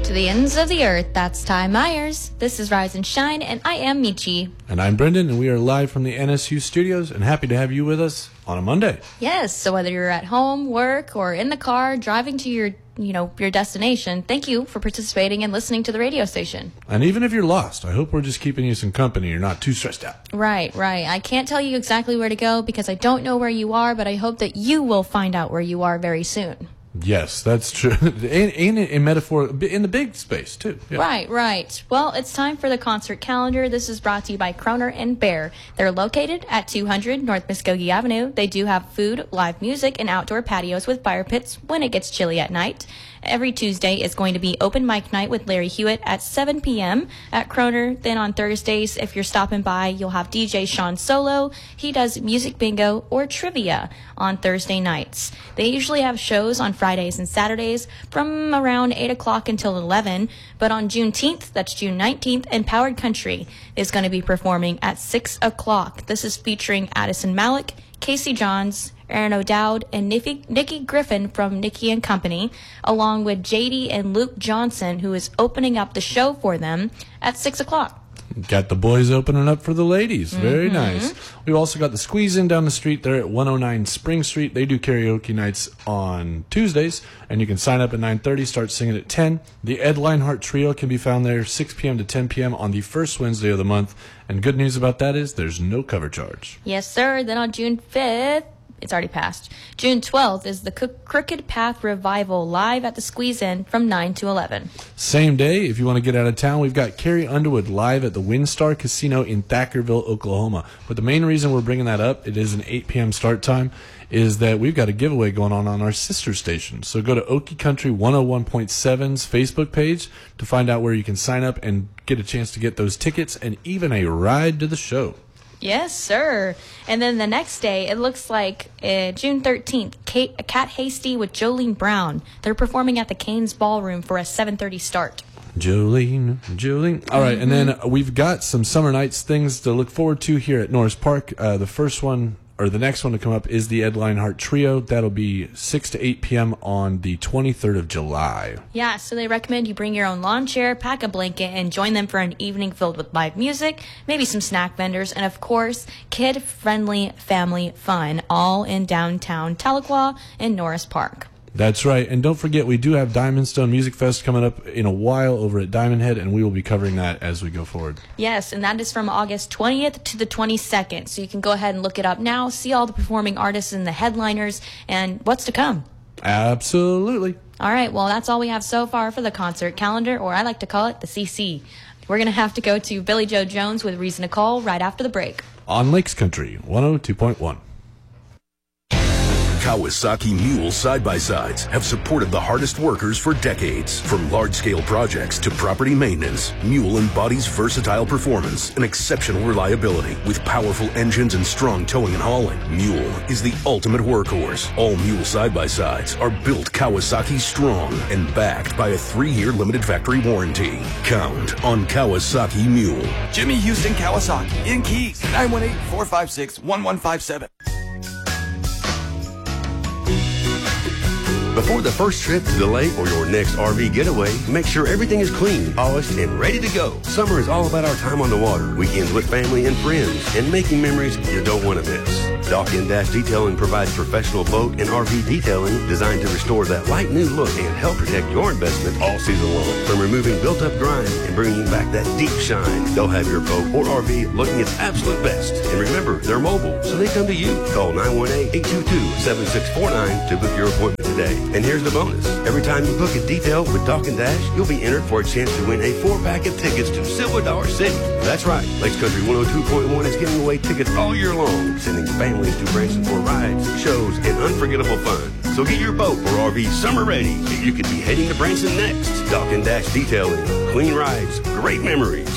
To the ends of the earth, that's Ty Myers. This is Rise and Shine, and I am Michi. And I'm Brendan, and we are live from the NSU studios, and happy to have you with us on a Monday. Yes, so whether you're at home, work, or in the car, driving to your destination, thank you for participating and listening to the radio station. And even if you're lost, I hope we're just keeping you some company. You're not too stressed out. Right. I can't tell you exactly where to go because I don't know where you are, but I hope that you will find out where you are very soon. Yes, that's true. Ain't it a metaphor in the big space, too? Yeah. Right. Well, it's time for the concert calendar. This is brought to you by Kroner and Bear. They're located at 200 North Muskogee Avenue. They do have food, live music, and outdoor patios with fire pits when it gets chilly at night. Every Tuesday is going to be open mic night with Larry Hewitt at 7 p.m. at Kroner. Then on Thursdays, if you're stopping by, you'll have DJ Sean Solo. He does music bingo or trivia on Thursday nights. They usually have shows on Fridays and Saturdays from around 8 o'clock until 11. But on Juneteenth, that's June 19th, Empowered Country is going to be performing at 6 o'clock. This is featuring Addison Malik, Casey Johns, Aaron O'Dowd, and Nikki Griffin from Nikki and Company, along with JD and Luke Johnson, who is opening up the show for them at 6 o'clock. Got the boys opening up for the ladies. Very nice. We've also got the Squeeze In down the street there at 109 Spring Street. They do karaoke nights on Tuesdays, and you can sign up at 9:30, start singing at 10. The Ed Leinhart Trio can be found there 6 p.m. to 10 p.m. on the first Wednesday of the month. And good news about that is there's no cover charge. Yes, sir. Then on June 5th, it's already passed. June 12th is the Crooked Path Revival live at the Squeeze In from 9 to 11. Same day, if you want to get out of town, we've got Carrie Underwood live at the WinStar Casino in Thackerville, Oklahoma. But the main reason we're bringing that up, it is an 8 p.m. start time, is that we've got a giveaway going on our sister station. So go to Okie Country 101.7's Facebook page to find out where you can sign up and get a chance to get those tickets and even a ride to the show. Yes, sir. And then the next day, it looks like June 13th, Cat Hasty with Jolene Brown. They're performing at the Canes Ballroom for a 7:30 start. Jolene. All right, and then we've got some summer nights things to look forward to here at Norris Park. The first one, or the next one to come up, is the Ed Leinhart Trio. That'll be 6 to 8 p.m. on the 23rd of July. Yeah, so they recommend you bring your own lawn chair, pack a blanket, and join them for an evening filled with live music, maybe some snack vendors, and of course, kid-friendly family fun, all in downtown Tahlequah and Norris Park. That's right. And don't forget, we do have Diamond Stone Music Fest coming up in a while over at Diamond Head, and we will be covering that as we go forward. Yes, and that is from August 20th to the 22nd. So you can go ahead and look it up now, see all the performing artists and the headliners, and what's to come. Absolutely. All right, well, that's all we have so far for the concert calendar, or I like to call it the CC. We're going to have to go to Billy Joe Jones with Reason to Call right after the break. On Lakes Country 102.1. Kawasaki Mule side-by-sides have supported the hardest workers for decades. From large-scale projects to property maintenance, Mule embodies versatile performance and exceptional reliability. With powerful engines and strong towing and hauling, Mule is the ultimate workhorse. All Mule side-by-sides are built Kawasaki strong and backed by a 3-year limited factory warranty. Count on Kawasaki Mule. Jimmy Houston Kawasaki in Keys, 918-456-1157. Before the first trip to the lake or your next RV getaway, make sure everything is clean, polished, and ready to go. Summer is all about our time on the water, weekends with family and friends, and making memories you don't want to miss. Dock and Dash Detailing provides professional boat and RV detailing designed to restore that light new look and help protect your investment all season long. From removing built-up grime and bringing back that deep shine, they'll have your boat or RV looking its absolute best. And remember, they're mobile, so they come to you. Call 918-822-7649 to book your appointment today. And here's the bonus. Every time you book a detail with Dock and Dash, you'll be entered for a chance to win a 4-pack of tickets to Silver Dollar City. That's right. Lakes Country 102.1 is giving away tickets all year long, sending families to Branson for rides, shows, and unforgettable fun. So get your boat or RV summer ready. You could be heading to Branson next. Dock and Dash Detailing. Clean rides, great memories.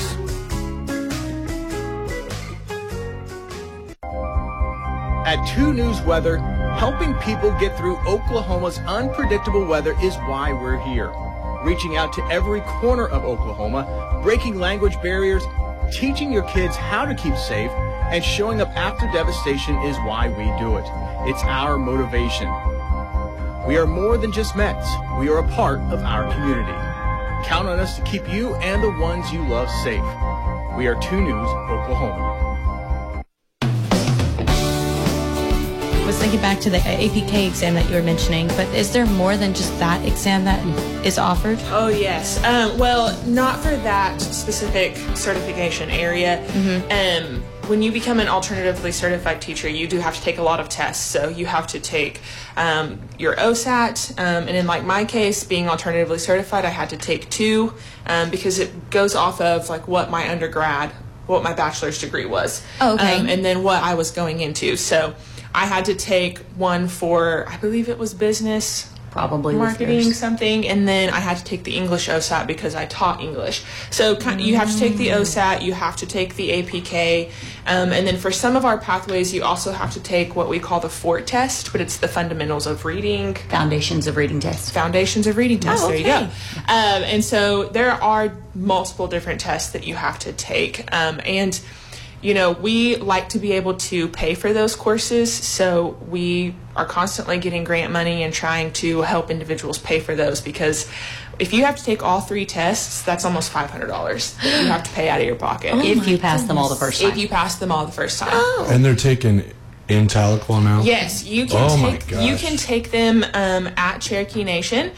At 2 News Weather, helping people get through Oklahoma's unpredictable weather is why we're here. Reaching out to every corner of Oklahoma, breaking language barriers, teaching your kids how to keep safe, and showing up after devastation is why we do it. It's our motivation. We are more than just Mets. We are a part of our community. Count on us to keep you and the ones you love safe. We are 2 News, Oklahoma. I was thinking back to the APK exam that you were mentioning, but is there more than just that exam that is offered? Oh, yes. Well, not for that specific certification area. When you become an alternatively certified teacher, you do have to take a lot of tests. So you have to take your OSAT, and in like my case, being alternatively certified, I had to take 2 because it goes off of like what my bachelor's degree was. Oh, okay. And then what I was going into. So I had to take one for, I believe it was business, probably marketing something, and then I had to take the English OSAT because I taught English. So you have to take the OSAT, you have to take the APK, and then for some of our pathways you also have to take what we call the FORT test, but it's the fundamentals of reading. Foundations of reading test. Foundations of reading test, okay. There you go. And so there are multiple different tests that you have to take, and you know, we like to be able to pay for those courses, so we are constantly getting grant money and trying to help individuals pay for those, because if you have to take all 3 tests, that's almost $500 that you have to pay out of your pocket. If you pass them all the first time. If you pass them all the first time. And they're taken in Tahlequah now? Yes, you can my gosh. you can take them at Cherokee Nation.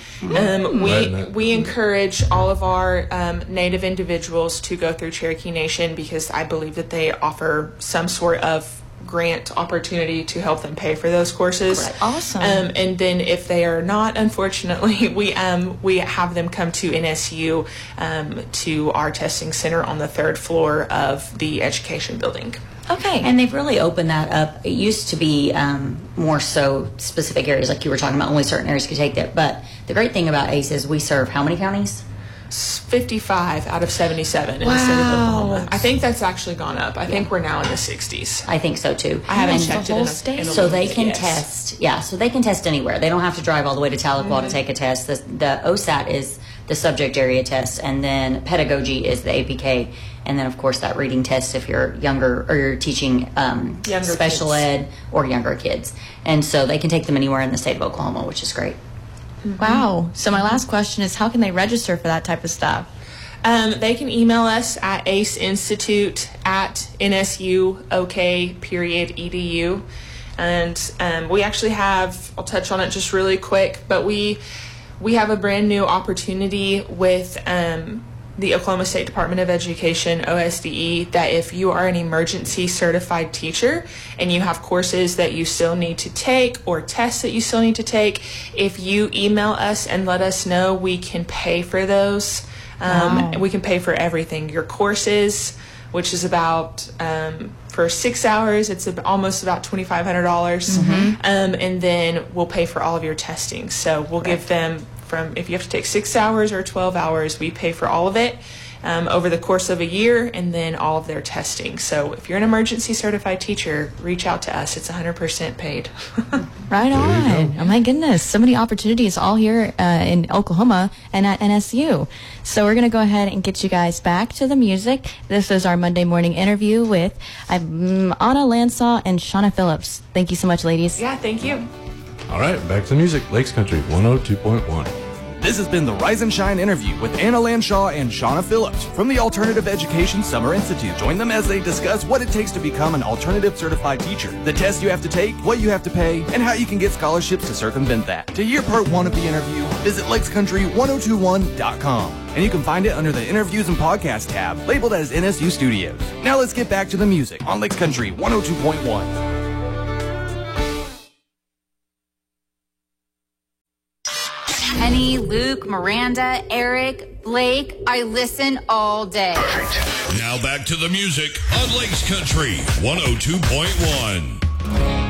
We encourage all of our Native individuals to go through Cherokee Nation because I believe that they offer some sort of grant opportunity to help them pay for those courses. Right. Awesome. And then if they are not, unfortunately, we have them come to NSU to our testing center on the 3rd floor of the education building. Okay. And they've really opened that up. It used to be more so specific areas, like you were talking about, only certain areas could take that. But the great thing about ACE is we serve how many counties? 55 out of 77 in the state of Oklahoma. I think that's actually gone up. I think we're now in the 60s. I think so too. I haven't And checked it in a so they week, can yes. test. Yeah, so they can test anywhere. They don't have to drive all the way to Tahlequah to take a test. The OSAT is the subject area test, and then pedagogy is the APK, and then of course that reading test if you're younger or you're teaching special kids. ed or younger kids. And so they can take them anywhere in the state of Oklahoma, which is great. Wow. So my last question is, how can they register for that type of stuff? They can email us at aceinstitute@nsuok.edu. And we actually have, I'll touch on it just really quick, but we have a brand new opportunity with the Oklahoma State Department of Education, OSDE, that if you are an emergency certified teacher and you have courses that you still need to take or tests that you still need to take, if you email us and let us know, we can pay for those. We can pay for everything. Your courses, which is about, for 6 hours, it's almost about $2,500. And then we'll pay for all of your testing. So we'll give them if you have to take 6 hours or 12 hours, we pay for all of it over the course of a year, and then all of their testing. So if you're an emergency certified teacher, reach out to us. It's 100% paid. Right on. Oh my goodness. So many opportunities all here in Oklahoma and at NSU. So we're going to go ahead and get you guys back to the music. This is our Monday morning interview with Anna Lansaw and Shauna Phillips. Thank you so much, ladies. Yeah, thank you. All right, back to the music. Lakes Country 102.1. This has been the Rise and Shine interview with Anna Lanshaw and Shauna Phillips from the Alternative Education Summer Institute. Join them as they discuss what it takes to become an alternative certified teacher, the tests you have to take, what you have to pay, and how you can get scholarships to circumvent that. To hear part 1 of the interview, visit lakescountry1021.com. And you can find it under the Interviews and Podcast tab, labeled as NSU Studios. Now let's get back to the music on Lakes Country 102.1. Penny, Luke, Miranda, Eric, Blake, I listen all day. Now back to the music on Lakes Country 102.1.